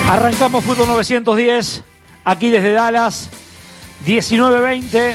Arrancamos Fútbol 910, aquí desde Dallas, 19:20,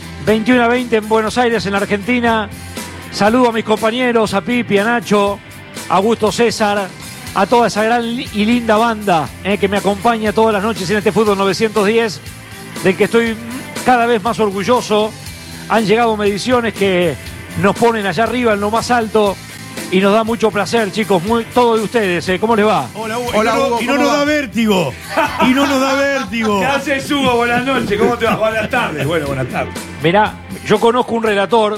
21:20 en Buenos Aires, en Argentina. Saludo a mis compañeros, a Pipi, a Nacho, a Augusto César, a toda esa gran y linda banda que me acompaña todas las noches en este Fútbol 910, del que estoy cada vez más orgulloso. Han llegado mediciones que nos ponen allá arriba en lo más alto y nos da mucho placer, chicos, todo de ustedes. ¿Cómo les va? Hola, Hugo. Hola, Hugo, Y no nos da vértigo. Y no nos da vértigo. ¿Qué haces, Hugo? Buenas noches. ¿Cómo te va? Buenas tardes. Bueno, buenas tardes. Mirá, yo conozco un relator,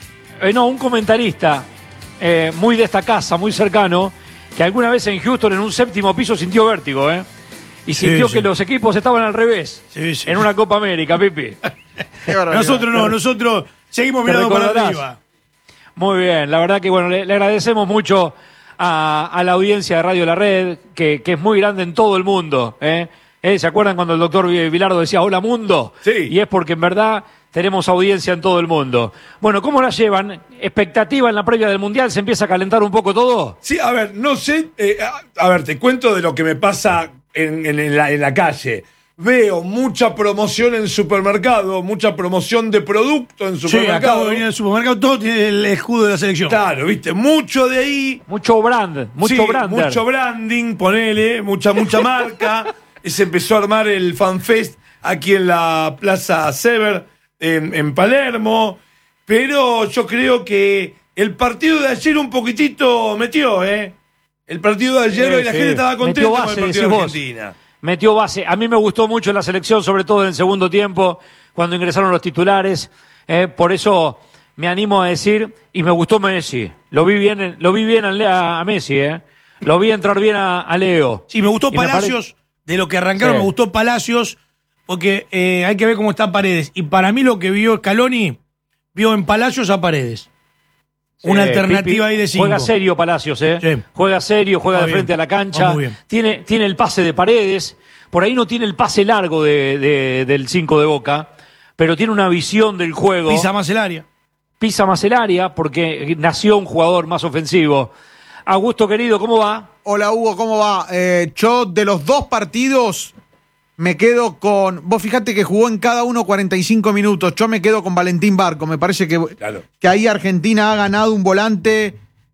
un comentarista muy de esta casa, muy cercano, que alguna vez en Houston, en un séptimo piso, sintió vértigo, y sintió que los equipos estaban al revés en una Copa América, Pipi. Nosotros no, nosotros seguimos mirando para arriba. Muy bien, la verdad que bueno, le agradecemos mucho a la audiencia de Radio La Red, que es muy grande en todo el mundo. ¿Se acuerdan cuando el doctor Vilardo decía hola mundo? Sí. Y es porque en verdad tenemos audiencia en todo el mundo. Bueno, ¿cómo la llevan? ¿Expectativa en la previa del Mundial? ¿Se empieza a calentar un poco todo? Sí, a ver, no sé. A ver, te cuento de lo que me pasa en la calle. Veo mucha promoción en supermercado, mucha promoción de producto en supermercado. Sí, acabo de venir al supermercado, todo tiene el escudo de la selección. Claro, viste, mucho de ahí. Mucho brand, mucho brander. Mucho branding, ponele, mucha marca. Se empezó a armar el FanFest aquí en la Plaza Sever, en Palermo. Pero yo creo que el partido de ayer un poquitito metió, El partido de ayer y la gente estaba contenta con el partido de Argentina. Metió base. A mí me gustó mucho la selección, sobre todo en el segundo tiempo, cuando ingresaron los titulares. Por eso me animo a decir, y me gustó Messi. Lo vi bien a Messi, Lo vi entrar bien a Leo. Sí, me gustó Palacios, de lo que arrancaron, me gustó Palacios, porque hay que ver cómo está Paredes. Y para mí lo que vio Scaloni, vio en Palacios a Paredes. Una alternativa ahí de 5. Juega serio Palacios, Sí. Juega serio, juega de frente a la cancha. Tiene el pase de Paredes. Por ahí no tiene el pase largo del 5 de Boca, pero tiene una visión del juego. Pisa más el área porque nació un jugador más ofensivo. Augusto, querido, ¿cómo va? Hola, Hugo, ¿cómo va? Yo de los dos partidos me quedo con... Vos fijate que jugó en cada uno 45 minutos. Yo me quedo con Valentín Barco. Me parece que ahí Argentina ha ganado un volante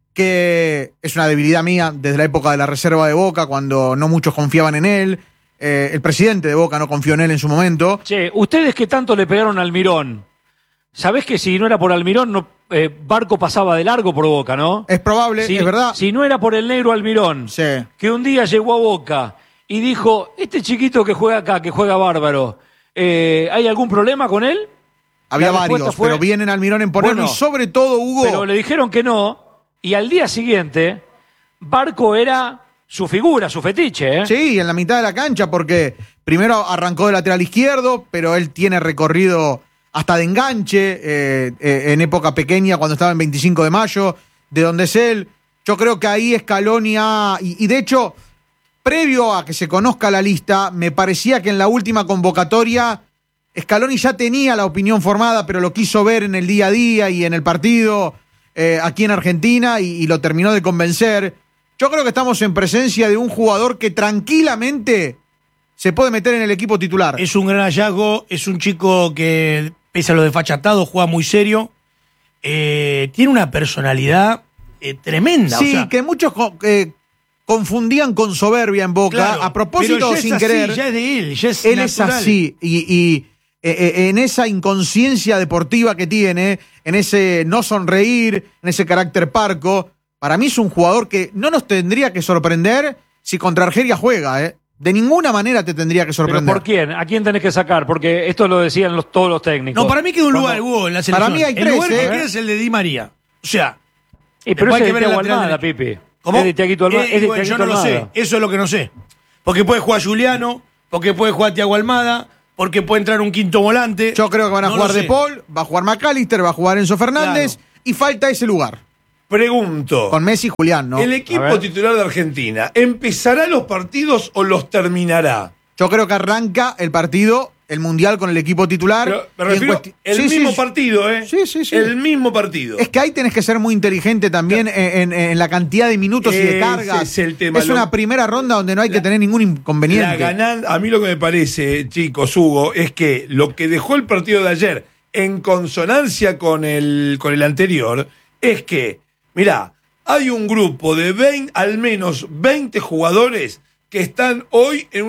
que es una debilidad mía desde la época de la reserva de Boca, cuando no muchos confiaban en él. El presidente de Boca no confió en él en su momento. Che, ustedes que tanto le pegaron a Almirón, ¿sabés que si no era por Almirón, Barco pasaba de largo por Boca, no? Es probable, es verdad. Si no era por el negro Almirón, que un día llegó a Boca y dijo, este chiquito que juega acá, que juega bárbaro, ¿hay algún problema con él? Había varios, pero vienen Almirón en ponerlo, y sobre todo, Hugo... Pero le dijeron que no, y al día siguiente, Barco era su figura, su fetiche, Sí, en la mitad de la cancha, porque primero arrancó de lateral izquierdo, pero él tiene recorrido hasta de enganche, en época pequeña, cuando estaba en 25 de mayo, de donde es él. Yo creo que ahí Scaloni y de hecho... Previo a que se conozca la lista, me parecía que en la última convocatoria Scaloni ya tenía la opinión formada, pero lo quiso ver en el día a día y en el partido aquí en Argentina y lo terminó de convencer. Yo creo que estamos en presencia de un jugador que tranquilamente se puede meter en el equipo titular. Es un gran hallazgo, es un chico que, pese a lo desfachatado, juega muy serio. Tiene una personalidad tremenda. Sí, que muchos... confundían con soberbia en Boca, claro, a propósito sin querer. Ya es de él, ya es él natural. Es así, y en esa inconsciencia deportiva que tiene, en ese no sonreír, en ese carácter parco, para mí es un jugador que no nos tendría que sorprender si contra Argelia juega, De ninguna manera te tendría que sorprender. ¿Pero por quién? ¿A quién tenés que sacar? Porque esto lo decían todos los técnicos. No, para mí queda un lugar, Hugo, en la selección. Para mí hay tres, el lugar que queda es el de Di María. O sea... pero ese es de Thiago Almada, Pipi. ¿Cómo? Es de Thiaguito Almada. Yo no lo sé, eso es lo que no sé. Porque puede jugar Juliano, porque puede jugar Thiago Almada, porque puede entrar un quinto volante. Yo creo que van a jugar De Paul, va a jugar McAllister, va a jugar Enzo Fernández, y falta ese lugar. Pregunto. Con Messi y Julián, ¿no? ¿El equipo titular de Argentina empezará los partidos o los terminará? Yo creo que arranca el partido el Mundial con el equipo titular. Pero me refiero el mismo partido, ¿eh? Sí. El mismo partido. Es que ahí tenés que ser muy inteligente también en la cantidad de minutos y de cargas. Es el tema. Es una primera ronda donde no hay que tener ningún inconveniente. A mí lo que me parece, chicos, Hugo, es que lo que dejó el partido de ayer en consonancia con el anterior es que, mirá, hay un grupo de al menos 20 jugadores que están hoy en un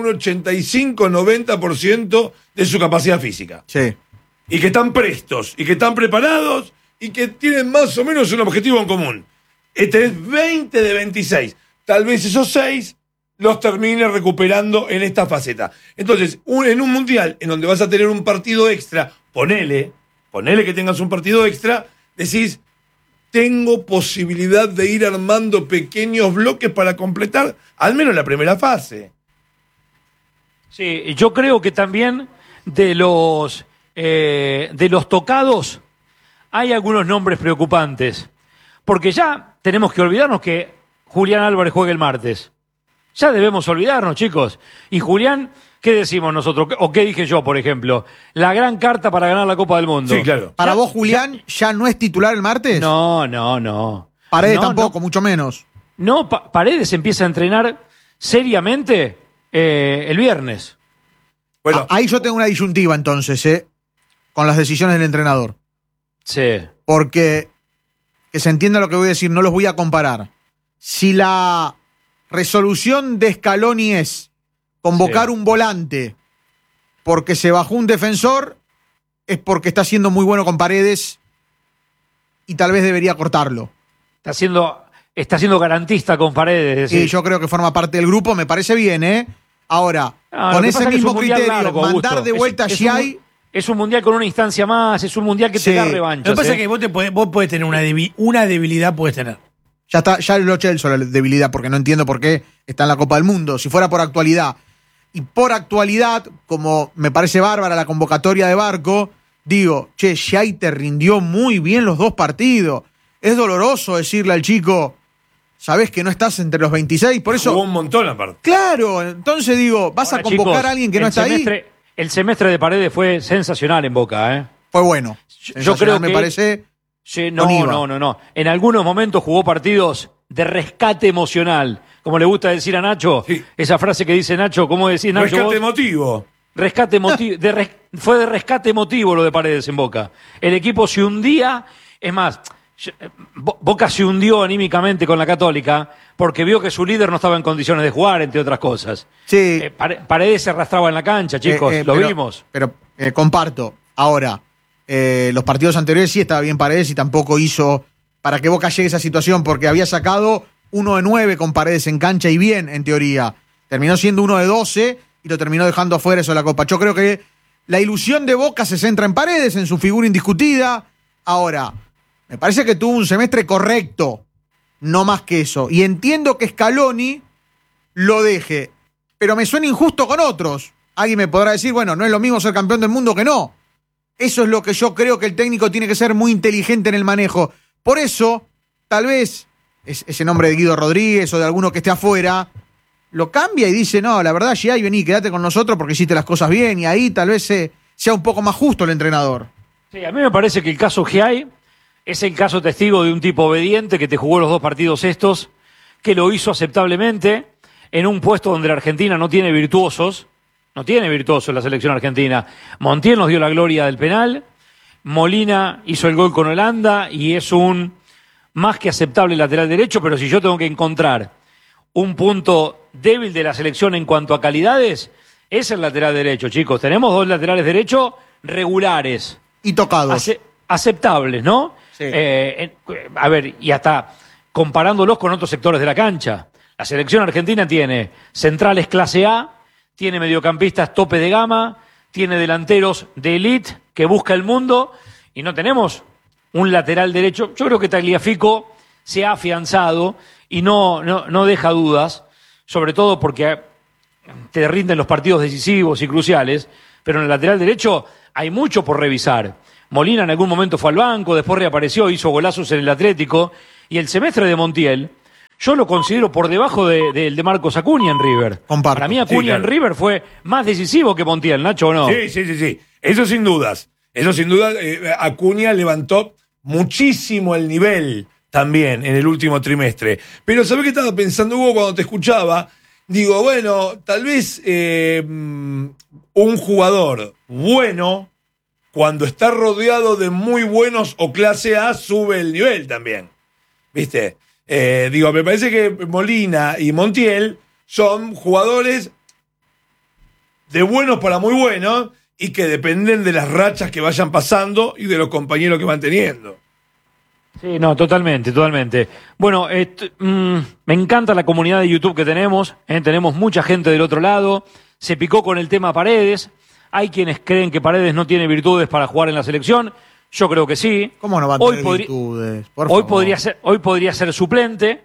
85-90% de su capacidad física. Sí. Y que están prestos, y que están preparados, y que tienen más o menos un objetivo en común. Tenés 20 de 26. Tal vez esos 6 los termine recuperando en esta faceta. Entonces, en un mundial en donde vas a tener un partido extra, ponele que tengas un partido extra, decís, tengo posibilidad de ir armando pequeños bloques para completar al menos la primera fase. Sí, yo creo que también de los tocados hay algunos nombres preocupantes. Porque ya tenemos que olvidarnos que Julián Álvarez juega el martes. Ya debemos olvidarnos, chicos. Y Julián, ¿qué decimos nosotros? ¿O qué dije yo, por ejemplo? La gran carta para ganar la Copa del Mundo. Sí, claro. ¿Para vos, Julián, ya no es titular el martes? No. Paredes tampoco, mucho menos. No, Paredes empieza a entrenar seriamente el viernes. Bueno, Ahí yo tengo una disyuntiva entonces, con las decisiones del entrenador. Sí. Porque, que se entienda lo que voy a decir, no los voy a comparar. Si la resolución de Scaloni es convocar un volante porque se bajó un defensor, es porque está siendo muy bueno con Paredes y tal vez debería cortarlo. Está siendo garantista con Paredes. Sí, yo creo que forma parte del grupo, me parece bien, ¿eh? Ahora, con ese mismo criterio, largo, mandar Augusto. de vuelta a Giai. Es un mundial con una instancia más, es un mundial que te da revancha. Lo que pasa es que vos podés tener una debilidad, podés tener. Ya está, ya lo Chelsea la debilidad, porque no entiendo por qué está en la Copa del Mundo. Si fuera por actualidad. Y por actualidad, como me parece bárbara la convocatoria de Barco, digo, Giai te rindió muy bien los 2 partidos. Es doloroso decirle al chico, sabés que no estás entre los 26, por eso. Jugó un montón aparte. Claro, entonces digo, vas a convocar chicos, a alguien que no está ahí. El semestre de Paredes fue sensacional en Boca, ¿eh? Fue bueno. Yo creo me que parece. Sí, no. En algunos momentos jugó partidos de rescate emocional. Como le gusta decir a Nacho, sí. Esa frase que dice Nacho, ¿cómo decís, Nacho? Rescate vos? emotivo. Rescate emotivo. Fue de rescate emotivo lo de Paredes en Boca. El equipo se hundía. Es más, Boca se hundió anímicamente con la Católica porque vio que su líder no estaba en condiciones de jugar, entre otras cosas. Sí. Paredes se arrastraba en la cancha, chicos, lo vimos. Pero comparto. Ahora, los partidos anteriores sí estaba bien Paredes y tampoco hizo para que Boca llegue a esa situación, porque había sacado 1 de 9 con Paredes en cancha y bien, en teoría. Terminó siendo 1 de 12 y lo terminó dejando afuera eso de la Copa. Yo creo que la ilusión de Boca se centra en Paredes, en su figura indiscutida. Ahora, me parece que tuvo un semestre correcto, no más que eso. Y entiendo que Scaloni lo deje, pero me suena injusto con otros. Alguien me podrá decir, bueno, no es lo mismo ser campeón del mundo que no. Eso es lo que yo creo que el técnico tiene que ser muy inteligente en el manejo. Por eso, tal vez, ese nombre de Guido Rodríguez o de alguno que esté afuera, lo cambia y dice, no, la verdad, Giai, vení, quédate con nosotros porque hiciste las cosas bien. Y ahí tal vez sea un poco más justo el entrenador. Sí, a mí me parece que el caso Giai es el caso testigo de un tipo obediente que te jugó los 2 partidos estos, que lo hizo aceptablemente en un puesto donde la Argentina no tiene virtuosos. No tiene virtuosos la selección argentina. Montiel nos dio la gloria del penal. Molina hizo el gol con Holanda y es un más que aceptable lateral derecho, pero si yo tengo que encontrar un punto débil de la selección en cuanto a calidades, es el lateral derecho, chicos. Tenemos 2 laterales derechos regulares. Y tocados. Aceptables, ¿no? Sí. A ver, y hasta comparándolos con otros sectores de la cancha. La selección argentina tiene centrales clase A, tiene mediocampistas tope de gama, tiene delanteros de élite que busca el mundo y no tenemos un lateral derecho. Yo creo que Tagliafico se ha afianzado y no deja dudas, sobre todo porque te rinden los partidos decisivos y cruciales, pero en el lateral derecho hay mucho por revisar. Molina en algún momento fue al banco, después reapareció, hizo golazos en el Atlético, y el semestre de Montiel, yo lo considero por debajo de Marcos Acuña en River. Comparto. Para mí Acuña Sí, claro. en River fue más decisivo que Montiel, Nacho, ¿o no? Sí. Eso sin dudas. Eso sin duda, Acuña levantó muchísimo el nivel también en el último trimestre. Pero ¿sabés qué estaba pensando, Hugo, cuando te escuchaba? Digo, bueno, tal vez un jugador bueno, cuando está rodeado de muy buenos o clase A, sube el nivel también. ¿Viste? Digo, me parece que Molina y Montiel son jugadores de buenos para muy buenos y que dependen de las rachas que vayan pasando y de los compañeros que van teniendo. Sí, no, totalmente. Bueno, me encanta la comunidad de YouTube que tenemos, tenemos mucha gente del otro lado, se picó con el tema Paredes, hay quienes creen que Paredes no tiene virtudes para jugar en la selección, yo creo que sí. ¿Cómo no va a tener virtudes? Por Hoy favor. podría ser suplente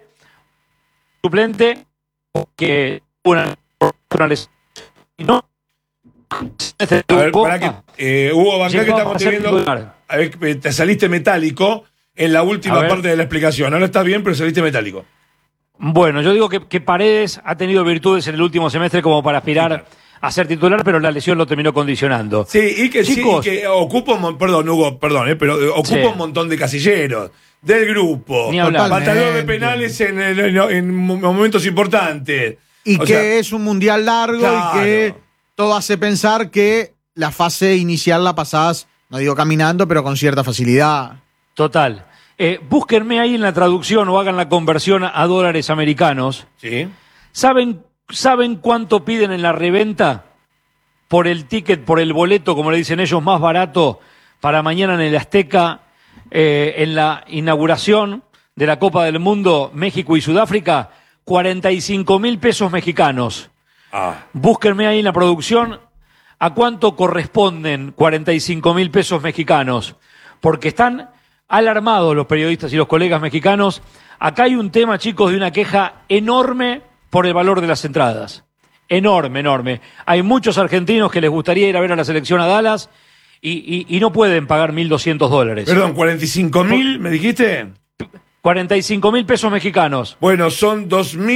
que una lesión. Y no, A ver, para que, Hugo, bancá que estamos teniendo. A ver, te saliste metálico en la última parte de la explicación. Ahora estás bien, pero saliste metálico. Bueno, yo digo que Paredes ha tenido virtudes en el último semestre como para aspirar a ser titular, pero la lesión lo terminó condicionando. Sí, y que Chicos, sí, y que ocupa perdón, Hugo, pero ocupa un montón de casilleros del grupo. Ni hablar. Patador de penales en momentos importantes. Y O que sea, es un mundial largo claro. y que todo hace pensar que la fase inicial la pasás, no digo caminando, pero con cierta facilidad. Total. Búsquenme ahí en la traducción o hagan la conversión a dólares americanos. Sí. ¿Saben cuánto piden en la reventa por el ticket, por el boleto, como le dicen ellos, más barato para mañana en el Azteca, en la inauguración de la Copa del Mundo México y Sudáfrica? 45.000 pesos mexicanos. Búsquenme ahí en la producción a cuánto corresponden 45.000 pesos mexicanos, porque están alarmados los periodistas y los colegas mexicanos. Acá hay un tema, chicos, de una queja enorme por el valor de las entradas. Enorme. Hay muchos argentinos que les gustaría ir a ver a la selección a Dallas y no pueden pagar $1.200. Perdón, 45.000, ¿me dijiste? 45.000 pesos mexicanos. Bueno, son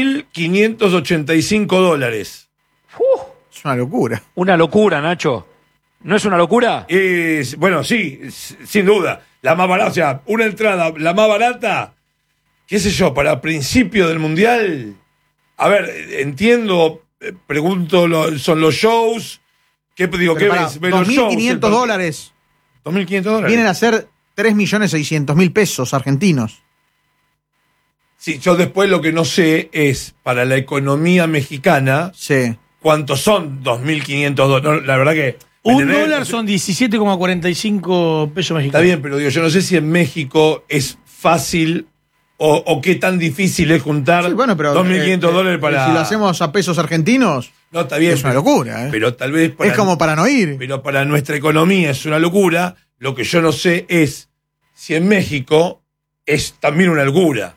$2.585. Es una locura. Una locura, Nacho. ¿No es una locura? Bueno, sí, sin duda. La más barata, o sea, una entrada, la más barata, qué sé yo, para principio del Mundial. A ver, entiendo, pregunto, son los shows. ¿Qué digo? ¿Qué ves? ¿Ves los shows? $2.500. $2.500. Vienen a ser 3.600.000 pesos argentinos. Sí, yo después lo que no sé es, para la economía mexicana, Sí. ¿cuántos son $2.500? No, la verdad que... Un ¿entendés? dólar son 17,45 pesos Está mexicanos. bien, pero digo, yo no sé si en México es fácil o qué tan difícil es juntar Sí, bueno, pero $2.500 para... si lo hacemos a pesos argentinos, No, está bien. es una locura. Pero tal vez... Es como para no ir. Pero para nuestra economía es una locura. Lo que yo no sé es si en México es también una locura.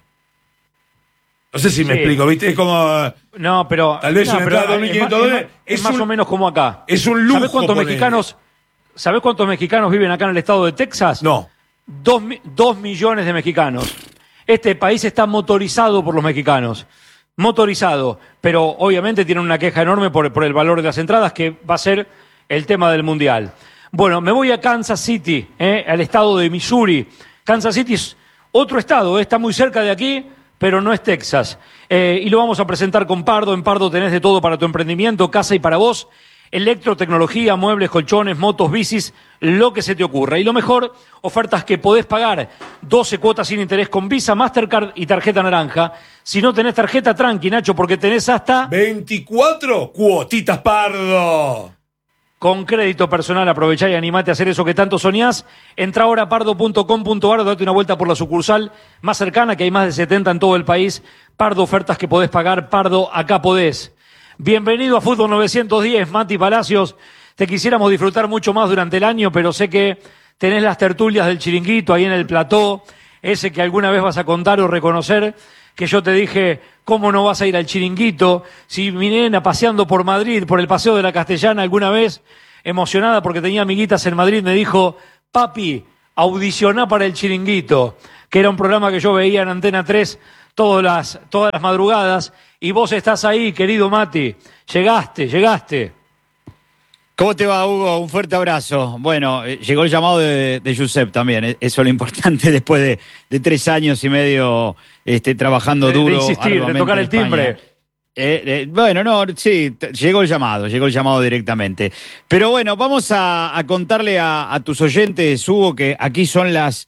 No sé si me explico, ¿viste? Es como... No, pero... Tal vez no, una pero entrada de $2.500 es más o menos como acá. Es un lujo. ¿Sabés cuántos mexicanos viven acá en el estado de Texas? No. 2 millones de mexicanos. Este país está motorizado por los mexicanos. Motorizado. Pero obviamente tienen una queja enorme por el valor de las entradas, que va a ser el tema del Mundial. Bueno, me voy a Kansas City, al estado de Missouri. Kansas City es otro estado, está muy cerca de aquí, pero no es Texas. Y lo vamos a presentar con Pardo. En Pardo tenés de todo para tu emprendimiento, casa y para vos. Electrotecnología, muebles, colchones, motos, bicis, lo que se te ocurra. Y lo mejor, ofertas que podés pagar 12 cuotas sin interés con Visa, Mastercard y tarjeta naranja. Si no tenés tarjeta, tranqui, Nacho, porque tenés hasta... 24 cuotitas, Pardo. Con crédito personal, aprovechá y animate a hacer eso que tanto soñás. Entra ahora a pardo.com.ar, date una vuelta por la sucursal más cercana, que hay más de 70 en todo el país. Pardo, ofertas que podés pagar. Pardo, acá podés. Bienvenido a Fútbol 910, Mati Palacios. Te quisiéramos disfrutar mucho más durante el año, pero sé que tenés las tertulias del Chiringuito ahí en el plató, ese que alguna vez vas a contar o reconocer, que yo te dije, ¿cómo no vas a ir al Chiringuito? Si mi nena paseando por Madrid, por el Paseo de la Castellana alguna vez, emocionada porque tenía amiguitas en Madrid, me dijo, papi, audicioná para el Chiringuito, que era un programa que yo veía en Antena 3 todas las madrugadas, y vos estás ahí, querido Mati. Llegaste. ¿Cómo te va, Hugo? Un fuerte abrazo. Bueno, llegó el llamado de Giuseppe también. Eso es lo importante después de 3 años y medio trabajando duro. De insistir, de tocar el timbre. Bueno, no, sí, llegó el llamado directamente. Pero bueno, vamos a contarle a tus oyentes, Hugo, que aquí son las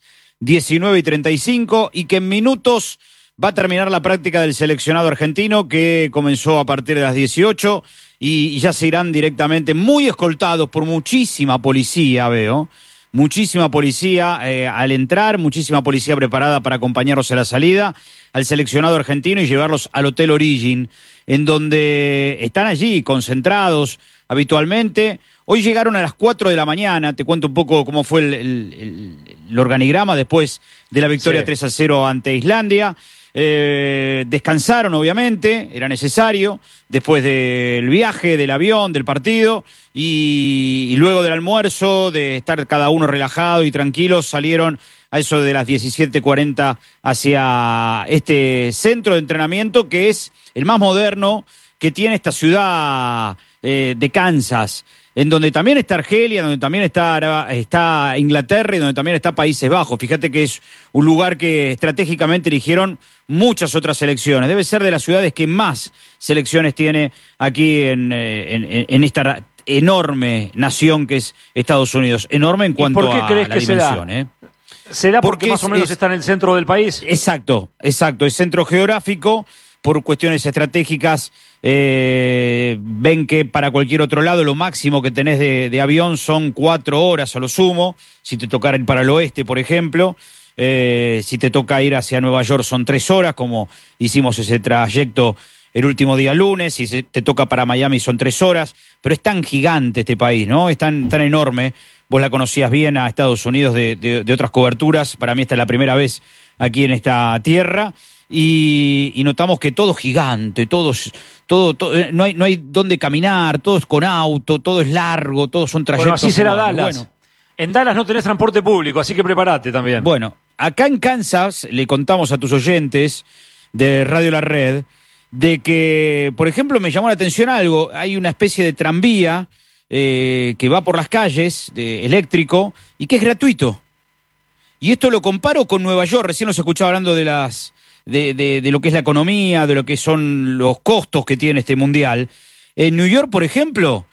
19:35 y que en minutos va a terminar la práctica del seleccionado argentino, que comenzó a partir de las 18 y ya se irán directamente, muy escoltados por muchísima policía, veo. Muchísima policía al entrar, muchísima policía preparada para acompañarlos a la salida al seleccionado argentino y llevarlos al Hotel Origin, en donde están allí concentrados habitualmente. Hoy llegaron a las 4 de la mañana, te cuento un poco cómo fue el organigrama después de la victoria 3-0 ante Islandia. Descansaron, obviamente, era necesario, después del viaje, del avión, del partido, y luego del almuerzo, de estar cada uno relajado y tranquilos, salieron a eso de las 17:40 hacia este centro de entrenamiento, que es el más moderno que tiene esta ciudad de Kansas, en donde también está Argelia, donde también está Inglaterra y donde también está Países Bajos. Fíjate que es un lugar que estratégicamente eligieron muchas otras selecciones. Debe ser de las ciudades que más selecciones tiene aquí en esta enorme nación que es Estados Unidos. Enorme en cuanto a la dimensión. ¿Será porque más o menos está en el centro del país? Exacto. Es centro geográfico. Por cuestiones estratégicas, ven que para cualquier otro lado lo máximo que tenés de avión son 4 horas a lo sumo. Si te toca ir para el oeste, por ejemplo, si te toca ir hacia Nueva York son 3 horas, como hicimos ese trayecto el último día lunes. Si te toca para Miami son 3 horas. Pero es tan gigante este país, ¿no? Es tan enorme. Vos la conocías bien a Estados Unidos de otras coberturas. Para mí esta es la primera vez aquí en esta tierra. Y notamos que todo es gigante, todo no hay dónde caminar, todo es con auto, todo es largo, todos son trayectos. Bueno, así será Dallas. Bueno, en Dallas no tenés transporte público, así que prepárate también. Bueno, acá en Kansas le contamos a tus oyentes de Radio La Red de que, por ejemplo, me llamó la atención algo. Hay una especie de tranvía que va por las calles, eléctrico, y que es gratuito. Y esto lo comparo con Nueva York. Recién nos escuchaba hablando de lo que es la economía, de lo que son los costos que tiene este mundial. En New York, por ejemplo,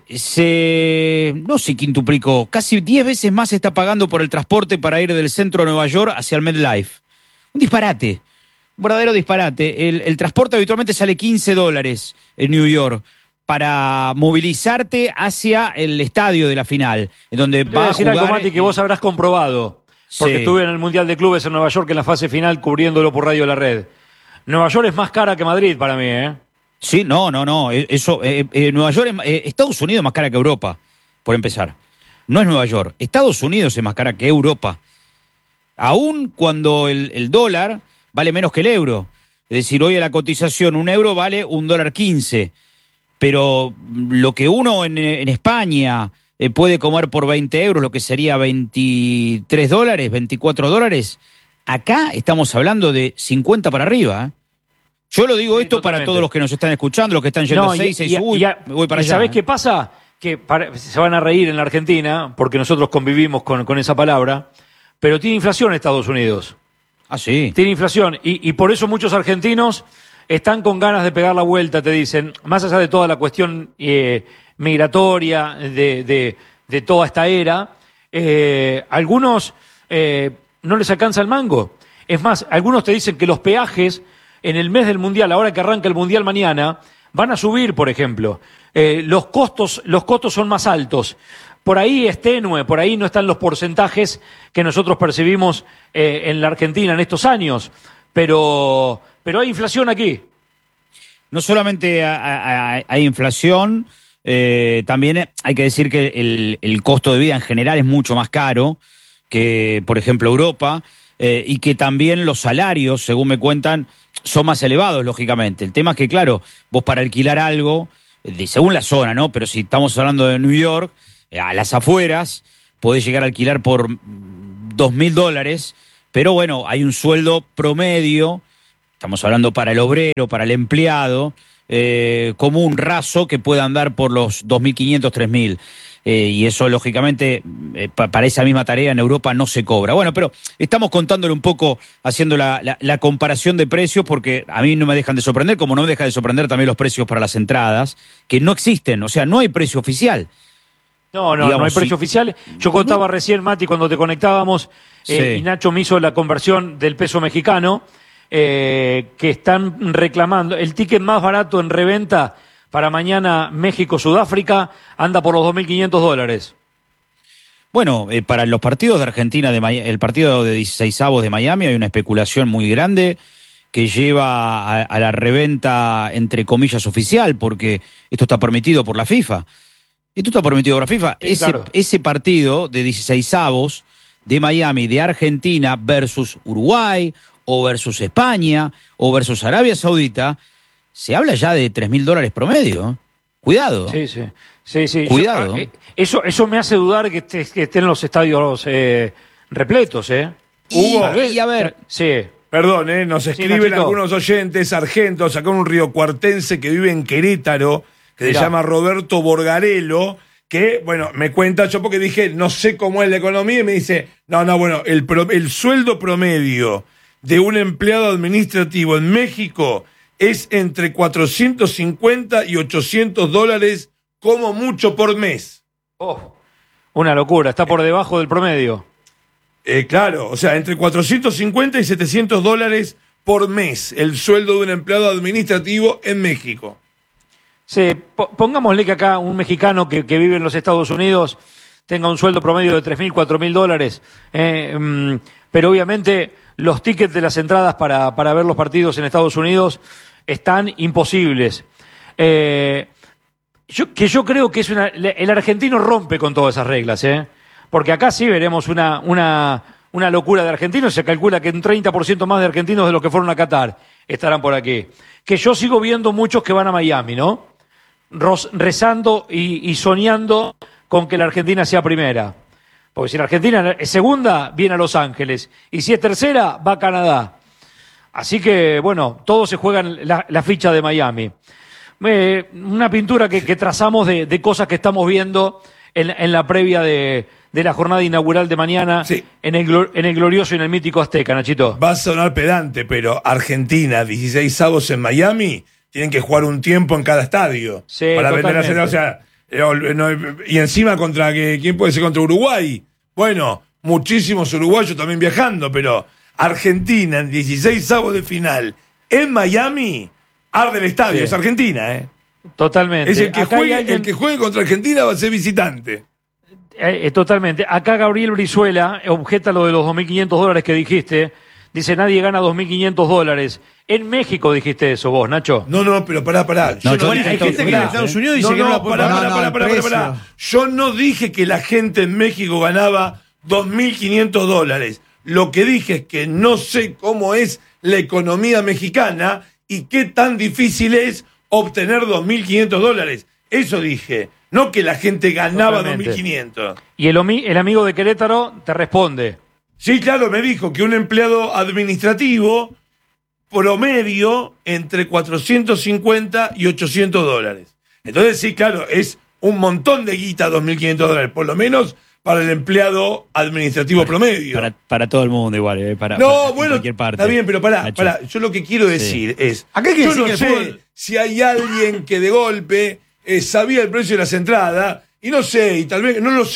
no sé, quintuplicó, casi 10 veces más se está pagando por el transporte para ir del centro de Nueva York hacia el MetLife. Un disparate, un verdadero disparate. El transporte habitualmente sale $15 en New York para movilizarte hacia el estadio de la final, en donde va a jugar. Algo, Mati, que vos habrás comprobado. Porque estuve en el Mundial de Clubes en Nueva York en la fase final cubriéndolo por Radio La Red. Nueva York es más cara que Madrid para mí, ¿eh? Sí, no. Eso, Nueva York Estados Unidos es más cara que Europa, por empezar. No es Nueva York. Estados Unidos es más cara que Europa. Aún cuando el dólar vale menos que el euro. Es decir, hoy a la cotización un euro vale $1.15. Pero lo que uno en España puede comer por 20 euros, lo que sería $23, $24. Acá estamos hablando de 50 para arriba. Yo lo digo esto totalmente para todos los que nos están escuchando, los que están yendo a 6, me voy para allá. ¿Sabés qué pasa? Que se van a reír en la Argentina, porque nosotros convivimos con esa palabra, pero tiene inflación Estados Unidos. Ah, sí. Tiene inflación, y por eso muchos argentinos están con ganas de pegar la vuelta, te dicen, más allá de toda la cuestión migratoria de toda esta era, algunos no les alcanza el mango. Es más, algunos te dicen que los peajes en el mes del Mundial, ahora que arranca el Mundial mañana, van a subir, por ejemplo. Los costos son más altos. Por ahí es tenue, por ahí no están los porcentajes que nosotros percibimos en la Argentina en estos años, pero hay inflación aquí. No solamente hay inflación, también hay que decir que el costo de vida en general es mucho más caro que, por ejemplo, Europa, y que también los salarios, según me cuentan, son más elevados, lógicamente. El tema es que, claro, vos para alquilar algo, según la zona, ¿no? Pero si estamos hablando de New York, a las afueras, podés llegar a alquilar por $2.000, pero bueno, hay un sueldo promedio estamos hablando para el obrero, para el empleado, común, raso, que pueda andar por los 2.500, 3.000. Y eso, lógicamente, para esa misma tarea en Europa no se cobra. Bueno, pero estamos contándole un poco, haciendo la comparación de precios, porque a mí no me dejan de sorprender, como no me deja de sorprender también los precios para las entradas, que no existen, o sea, no hay precio oficial. No hay precio oficial. Yo contaba recién, Mati, cuando te conectábamos, y Nacho me hizo la conversión del peso mexicano, que están reclamando el ticket más barato en reventa para mañana México-Sudáfrica, anda por los $2.500. Bueno, para los partidos de Argentina, el partido de 16avos de Miami, hay una especulación muy grande que lleva a la reventa, entre comillas, oficial, porque esto está permitido por la FIFA. Esto está permitido por la FIFA. Sí, claro. Ese partido de 16avos de Miami, de Argentina versus Uruguay, o versus España, o versus Arabia Saudita, se habla ya de $3.000 promedio. Cuidado. Sí. Cuidado. Eso me hace dudar que estén los estadios repletos, Hugo, y a ver, sí. Perdón, nos escriben Nachito. algunos oyentes argentos, acá un riocuartense que vive en Querétaro, que Mirá. se llama Roberto Borgarello, que, bueno, me cuenta, yo porque dije, no sé cómo es la economía, y me dice, bueno, el sueldo promedio de un empleado administrativo en México es entre 450 y $800 como mucho por mes. Oh, una locura, está por debajo del promedio. Claro, o sea, entre 450 y $700 por mes el sueldo de un empleado administrativo en México. Sí, pongámosle que acá un mexicano que vive en los Estados Unidos tenga un sueldo promedio de $3.000, $4.000, pero obviamente los tickets de las entradas para ver los partidos en Estados Unidos están imposibles. Yo creo que el argentino rompe con todas esas reglas, porque acá sí veremos una locura de argentinos. Se calcula que un 30% más de argentinos de los que fueron a Qatar estarán por aquí. Que yo sigo viendo muchos que van a Miami, ¿no? Rezando y soñando con que la Argentina sea primera. Porque si la Argentina es segunda, viene a Los Ángeles. Y si es tercera, va a Canadá. Así que, bueno, todos se juegan la ficha de Miami. Una pintura que trazamos de cosas que estamos viendo en la previa de la jornada inaugural de mañana, sí, en el glorioso y en el mítico Azteca, Nachito. Va a sonar pedante, pero Argentina, 16avos en Miami, tienen que jugar un tiempo en cada estadio. Sí, para vender las totalmente. entradas. O sea, y encima ¿quién puede ser contra Uruguay? Bueno, muchísimos uruguayos también viajando, pero Argentina en 16avos de final en Miami, arde el estadio, Sí. es Argentina, Totalmente. Es el que, Acá hay juegue, alguien- el que juegue contra Argentina va a ser visitante. Totalmente. Acá Gabriel Brizuela objeta lo de los $2.500 que dijiste. Dice, nadie gana $2.500. En México dijiste eso vos, Nacho. No, pero pará. No, Yo Bueno, hay gente que en Estados Unidos dice que no la puede pagar. pará. Yo no dije que la gente en México ganaba $2.500. Lo que dije es que no sé cómo es la economía mexicana y qué tan difícil es obtener $2.500. Eso dije. No que la gente ganaba Totalmente. 2.500. Y el amigo de Querétaro te responde. Sí, claro, me dijo que un empleado administrativo promedio entre 450 y $800. Entonces, sí, claro, es un montón de guita, $2.500, por lo menos para el empleado administrativo promedio. para todo el mundo igual, No, para bueno, cualquier parte. está bien, pero pará. Nacho. Yo lo que quiero decir es, Acá hay que yo decir no que el sé fútbol- si hay alguien que de golpe sabía el precio de las entradas, y no sé, y tal vez, no lo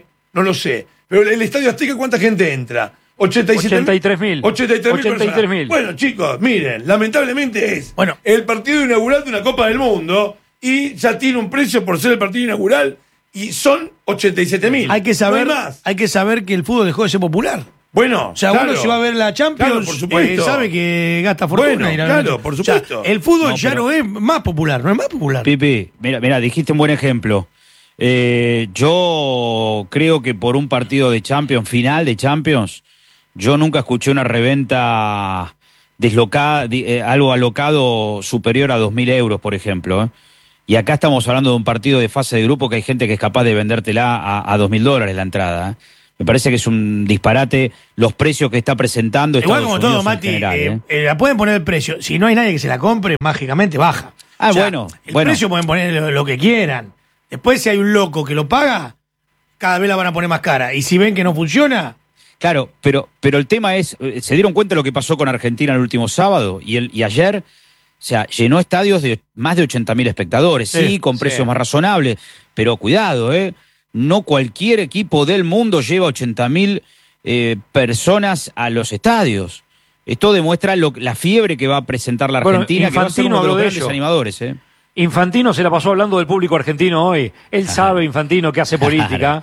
sé, pero el Estadio Azteca, ¿cuánta gente entra? 83.000. 83.000 personas. 83.000. Bueno, chicos, miren, lamentablemente es Bueno. el partido inaugural de una Copa del Mundo y ya tiene un precio por ser el partido inaugural y son 87.000. Hay que saber, No hay más. hay que saber que el fútbol dejó de ser popular. Bueno, O sea, claro. uno si va a ver la Champions, Claro, por supuesto. sabe que gasta fortuna. Bueno, ir a claro, ver. por O sea, supuesto. el fútbol No, ya pero- no es más popular, no es más popular. Pipi, mira, dijiste un buen ejemplo. Yo creo que por un partido de Champions, final de Champions, yo nunca escuché una reventa deslocada, algo alocado superior a 2.000 euros, por ejemplo. Y acá estamos hablando de un partido de fase de grupo que hay gente que es capaz de vendértela a $2.000 la entrada. Me parece que es un disparate los precios que está presentando Igual Estados como todo, Unidos en Mati, general, la pueden poner el precio. Si no hay nadie que se la compre, mágicamente baja. Ah, O sea, bueno. El precio pueden poner lo que quieran. Después, si hay un loco que lo paga, cada vez la van a poner más cara. Y si ven que no funciona... Claro, pero el tema es, ¿se dieron cuenta de lo que pasó con Argentina el último sábado y ayer? O sea, llenó estadios de más de 80.000 espectadores, sí, con precios más razonables, pero cuidado, no cualquier equipo del mundo lleva 80.000 personas a los estadios. Esto demuestra la fiebre que va a presentar la Argentina, que va a ser uno de los grandes animadores. Infantino se la pasó hablando del público argentino hoy. Él sabe, Infantino, que hace política.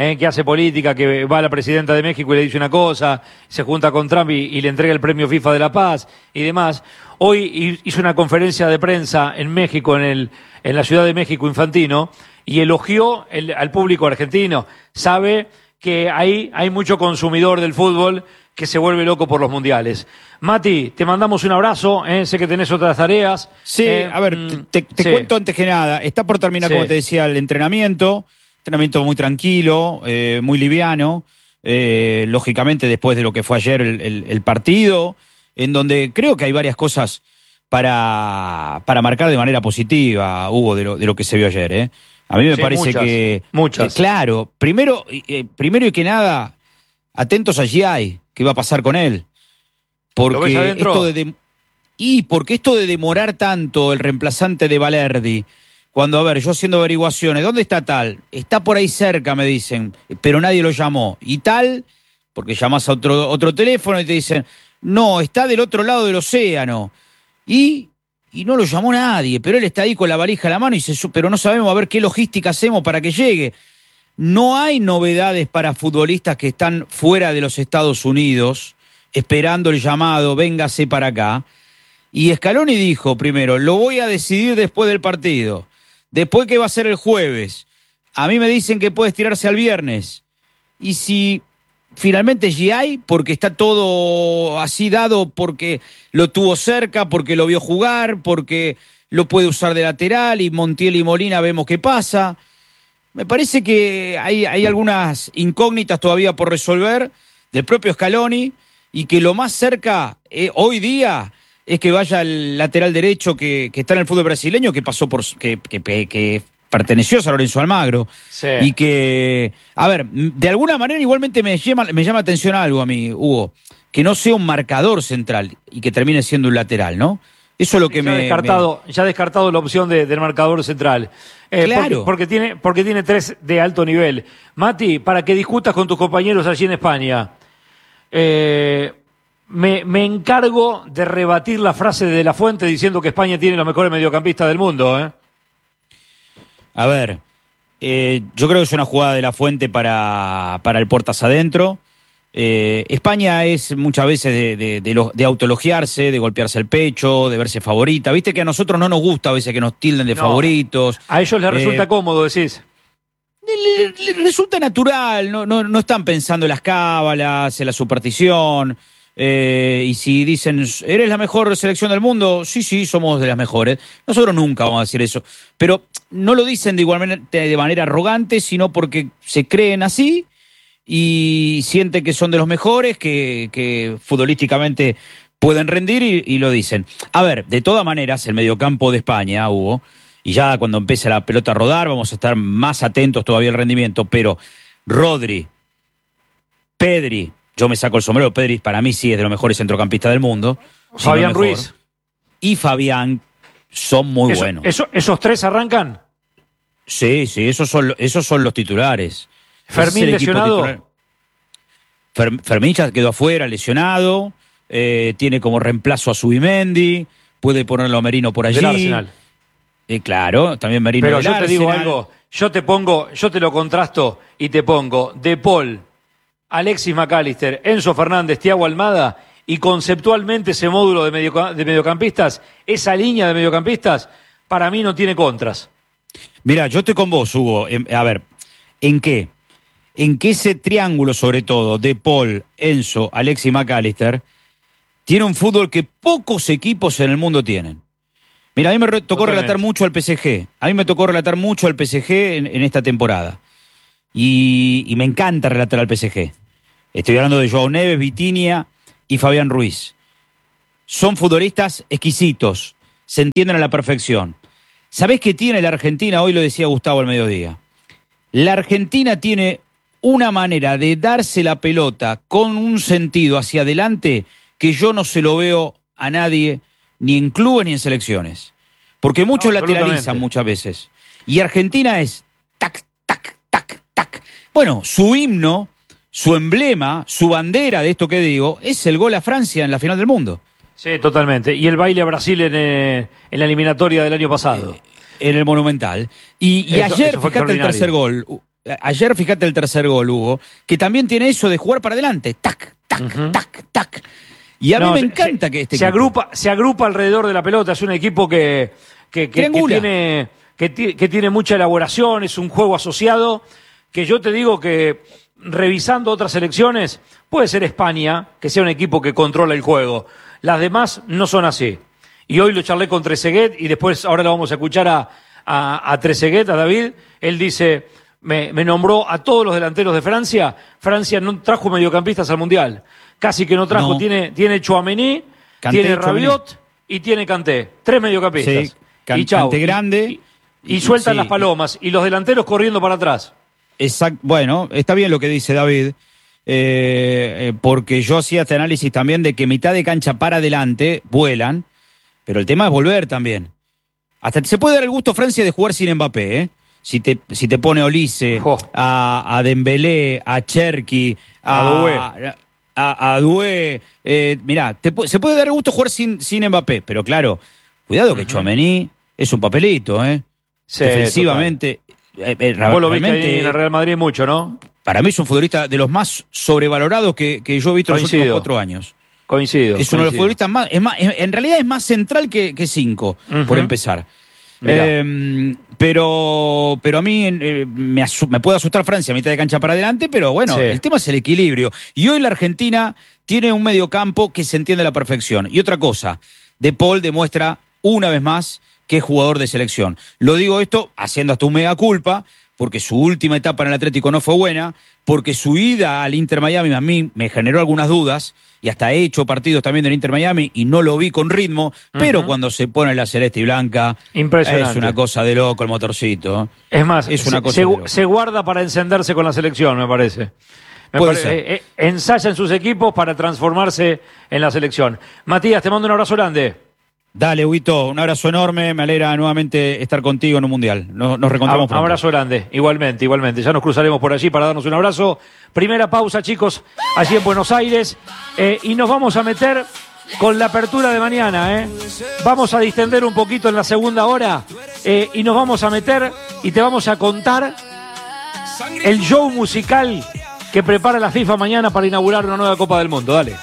Que va a la presidenta de México y le dice una cosa, se junta con Trump y le entrega el premio FIFA de la Paz y demás. Hoy hizo una conferencia de prensa en México, en la Ciudad de México, Infantino, y elogió al público argentino. Sabe que hay mucho consumidor del fútbol que se vuelve loco por los mundiales. Mati, te mandamos un abrazo, sé que tenés otras tareas. Sí, a ver, te cuento antes que nada, está por terminar, como te decía, el entrenamiento muy tranquilo, muy liviano, lógicamente después de lo que fue ayer el partido, en donde creo que hay varias cosas para marcar de manera positiva, Hugo, de lo que se vio ayer. A mí me parece muchas. Claro, primero y que nada, atentos a Giai, qué va a pasar con él. Porque esto de demorar tanto el reemplazante de Valerdi, cuando, a ver, yo haciendo averiguaciones, ¿dónde está tal? Está por ahí cerca, me dicen, pero nadie lo llamó. Y tal, porque llamás a otro teléfono y te dicen, no, está del otro lado del océano. Y no lo llamó nadie, pero él está ahí con la valija en la mano y pero no sabemos a ver qué logística hacemos para que llegue. No hay novedades para futbolistas que están fuera de los Estados Unidos, esperando el llamado, véngase para acá. Y Scaloni dijo primero, lo voy a decidir después del partido. Después, ¿qué va a ser el jueves? A mí me dicen que puede estirarse al viernes. Y si finalmente Giai, porque está todo así dado, porque lo tuvo cerca, porque lo vio jugar, porque lo puede usar de lateral, y Montiel y Molina vemos qué pasa. Me parece que hay algunas incógnitas todavía por resolver del propio Scaloni, y que lo más cerca hoy día es que vaya el lateral derecho que está en el fútbol brasileño, que pasó que perteneció a San Lorenzo Almagro. Sí. Y que, a ver, de alguna manera igualmente me llama atención algo a mí, Hugo, que no sea un marcador central y que termine siendo un lateral, ¿no? Eso es lo que ya descartado la opción del marcador central. Claro. Porque tiene tres de alto nivel. Mati, para que discutas con tus compañeros allí en España, me encargo de rebatir la frase de La Fuente diciendo que España tiene los mejores mediocampistas del mundo. A ver, yo creo que es una jugada de La Fuente para el puertas adentro. España es muchas veces de autoelogiarse, de golpearse el pecho, de verse favorita. Viste que a nosotros no nos gusta a veces que nos tilden de favoritos. A ellos les resulta cómodo, decís. Les resulta natural, no están pensando en las cábalas, en la superstición. Y si dicen, ¿eres la mejor selección del mundo? Sí, somos de las mejores. Nosotros nunca vamos a decir eso. Pero no lo dicen de manera arrogante, sino porque se creen así y sienten que son de los mejores, que futbolísticamente pueden rendir y lo dicen. A ver, de todas maneras, el mediocampo de España, Hugo, y ya cuando empiece la pelota a rodar vamos a estar más atentos todavía al rendimiento, pero Rodri, Pedri, yo me saco el sombrero, Pedri para mí sí es de los mejores centrocampistas del mundo. Fabián Ruiz. Y Fabián son muy buenos. ¿Esos tres arrancan? Sí, esos son los titulares. ¿Fermín lesionado? Fermín ya quedó afuera, lesionado. Tiene como reemplazo a Zubimendi. Puede ponerlo a Merino por allí. Del Arsenal. Claro, también Merino del Arsenal. Pero yo te digo algo. Yo te lo contrasto y te pongo De Paul, Alexis McAllister, Enzo Fernández, Thiago Almada, y conceptualmente ese módulo de mediocampistas, esa línea de mediocampistas, para mí no tiene contras. Mira, yo estoy con vos, Hugo. A ver, ¿en qué? En que ese triángulo, sobre todo, De Paul, Enzo, Alexis McAllister, tiene un fútbol que pocos equipos en el mundo tienen. Mira, a mí me tocó relatar mucho al PSG. A mí me tocó relatar mucho al PSG en esta temporada. y me encanta relatar al PSG. Estoy hablando de Joao Neves, Vitinha y Fabián Ruiz. Son futbolistas exquisitos, se entienden a la perfección. ¿Sabés qué tiene la Argentina? Hoy lo decía Gustavo al mediodía. La Argentina tiene una manera de darse la pelota con un sentido hacia adelante que yo no se lo veo a nadie, ni en clubes ni en selecciones. Porque muchos lateralizan muchas veces. Y Argentina es tac, tac, tac, tac. Bueno, su himno, su emblema, su bandera de esto que digo, es el gol a Francia en la final del mundo. Sí, totalmente. Y el baile a Brasil en la eliminatoria del año pasado. En el Monumental. Y ayer, fíjate el tercer gol. Ayer, fíjate el tercer gol, Hugo, que también tiene eso de jugar para adelante. Tac, tac, tac, tac. Y a mí me encanta que este equipo se agrupa alrededor de la pelota. Es un equipo que tiene mucha elaboración, es un juego asociado, que yo te digo que, revisando otras selecciones, puede ser España, que sea un equipo que controla el juego. Las demás no son así. Y hoy lo charlé con Trezeguet, y después ahora lo vamos a escuchar a Trezeguet, a David. Él dice, me nombró a todos los delanteros de Francia. Francia no trajo mediocampistas al Mundial. Casi que no trajo. No. Tiene Tchouaméni, tiene Rabiot y tiene Kanté. 3 mediocampistas. Sí, y chau. Kanté grande. Y sueltan las palomas. Y los delanteros corriendo para atrás. Exacto. Bueno, está bien lo que dice David. Porque yo hacía este análisis también de que mitad de cancha para adelante vuelan. Pero el tema es volver también. Hasta se puede dar el gusto Francia de jugar sin Mbappé, ¿eh? Si te pone a Olise, a Dembélé, a Cherki, a Doué. Mirá, se puede dar el gusto jugar sin Mbappé. Pero claro, cuidado que Tchouaméni es un papelito, ¿eh? Sí, defensivamente. Vos lo viste ahí en el Real Madrid mucho, ¿no? Para mí es un futbolista de los más sobrevalorados que yo he visto en los últimos 4 años. Coincido. Es uno de los futbolistas más, en realidad es más central que 5, por empezar. Pero a mí me puede asustar Francia a mitad de cancha para adelante, pero bueno, el tema es el equilibrio. Y hoy la Argentina tiene un mediocampo que se entiende a la perfección. Y otra cosa, De Paul demuestra una vez más que es jugador de selección. Lo digo esto haciendo hasta un mega culpa, porque su última etapa en el Atlético no fue buena, porque su ida al Inter Miami a mí me generó algunas dudas, y hasta he hecho partidos también del Inter Miami y no lo vi con ritmo, pero cuando se pone la celeste y blanca, es una cosa de loco el motorcito. Es más, se guarda para encenderse con la selección, me parece. Ensaya en sus equipos para transformarse en la selección. Matías, te mando un abrazo grande. Dale, Huguito, un abrazo enorme, me alegra nuevamente estar contigo en un mundial. Nos reencontramos pronto. Un abrazo grande, igualmente. Ya nos cruzaremos por allí para darnos un abrazo. Primera pausa, chicos, allí en Buenos Aires. Y nos vamos a meter con la apertura de mañana. Vamos a distender un poquito en la segunda hora y nos vamos a meter y te vamos a contar el show musical que prepara la FIFA mañana para inaugurar una nueva Copa del Mundo. Dale.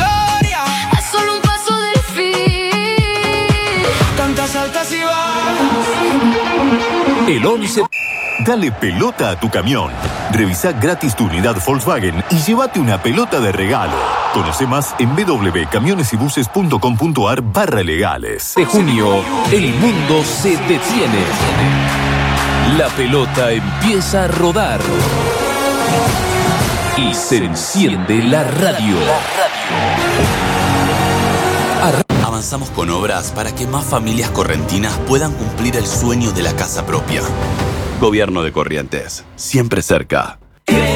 El 11. Dale pelota a tu camión. Revisa gratis tu unidad Volkswagen y llévate una pelota de regalo. Conoce más en www.camionesybuses.com.ar/legales. De junio, el mundo se detiene. La pelota empieza a rodar. Y se enciende la radio. Avanzamos con obras para que más familias correntinas puedan cumplir el sueño de la casa propia. Gobierno de Corrientes, siempre cerca.